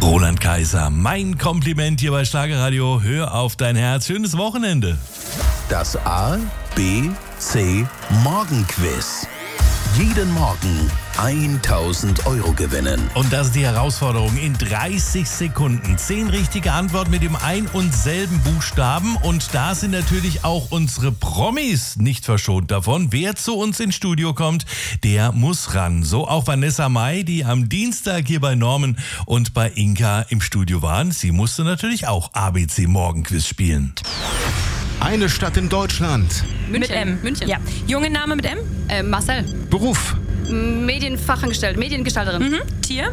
Roland Kaiser, mein Kompliment hier bei Schlagerradio. Hör auf dein Herz. Schönes Wochenende. Das A, B, C Morgenquiz. Jeden Morgen 1.000 Euro gewinnen. Und das ist die Herausforderung. In 30 Sekunden 10 richtige Antworten mit dem ein und selben Buchstaben. Und da sind natürlich auch unsere Promis nicht verschont davon. Wer zu uns ins Studio kommt, der muss ran. So auch Vanessa Mai, die am Dienstag hier bei Norman und bei Inka im Studio waren. Sie musste natürlich auch ABC Morgenquiz spielen. Eine Stadt in Deutschland. Mit M. München. Ja. Junge Name mit M? Marcel. Beruf. Medienfachangestellte, Mediengestalterin. Tier?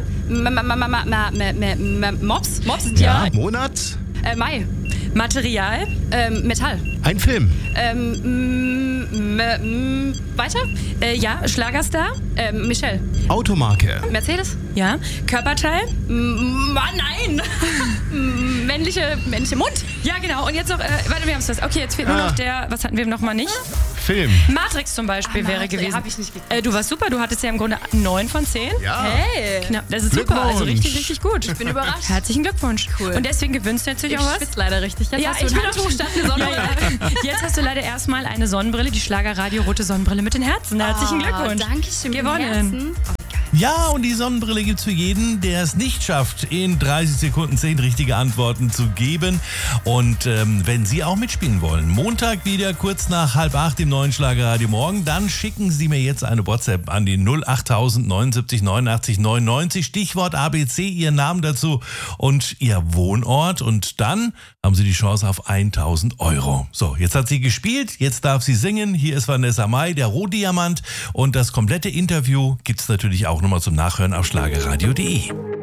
Mops. Mops ist Ja. Tier. Monat. Mai. Material? Metall. Ein Film. Weiter? Ja. Schlagerstar? Michelle. Automarke. Mercedes. Ja. Körperteil? Nein! männliche Mund. Ja, genau. Und jetzt noch, warte, wir haben es das. Okay, jetzt fehlt nur noch der, was hatten wir noch mal nicht? Film. Matrix zum Beispiel wäre gewesen. Habe ich nicht gekriegt. Du warst super, du hattest ja im Grunde 9 von 10. Ja. Hey. Knapp, das ist super, also richtig, richtig gut. Ich bin überrascht. Herzlichen Glückwunsch. Cool. Und deswegen gewinnst du natürlich Ich auch was. schwitze leider richtig. Jetzt Ja, hast du ich ein bin Handtuch statt eine Ja, Sonnenbrille. ja. Jetzt hast du leider erstmal eine Sonnenbrille, die Schlagerradio rote Sonnenbrille mit den Herzen. Herzlichen Glückwunsch. Dankeschön. Gewonnen. Ja, und die Sonnenbrille gibt's für jeden, der es nicht schafft, in 30 Sekunden 10 richtige Antworten zu geben. Und wenn Sie auch mitspielen wollen, Montag wieder kurz nach 7:30 im neuen Schlagerradio Morgen, dann schicken Sie mir jetzt eine WhatsApp an die 08000 79 89 99. Stichwort ABC, Ihren Namen dazu und Ihr Wohnort. Und dann haben Sie die Chance auf 1.000 Euro. So, jetzt hat sie gespielt, jetzt darf sie singen. Hier ist Vanessa Mai, der Rohdiamant. Und das komplette Interview gibt's natürlich auch nochmal zum Nachhören auf schlagerradio.de.